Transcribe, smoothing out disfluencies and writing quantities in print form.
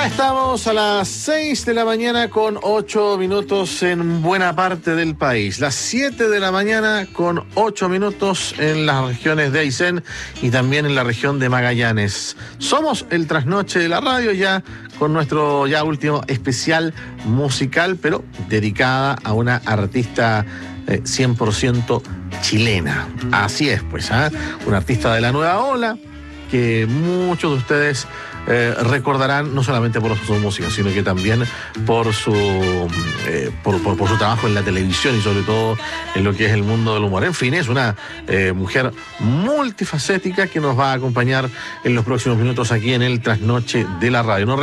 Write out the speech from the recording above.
Ya estamos a las 6 de la mañana con 8 minutos en buena parte del país. Las 7 de la mañana con 8 minutos en las regiones de Aysén y también en la región de Magallanes. Somos el trasnoche de la radio ya con nuestro ya último especial musical, pero dedicada a una artista 100% chilena. Así es, pues, una artista de la nueva ola que muchos de ustedes recordarán no solamente por su música, sino que también por su trabajo en la televisión y sobre todo en lo que es el mundo del humor. En fin, es una mujer multifacética que nos va a acompañar en los próximos minutos aquí en el Trasnoche de la Radio.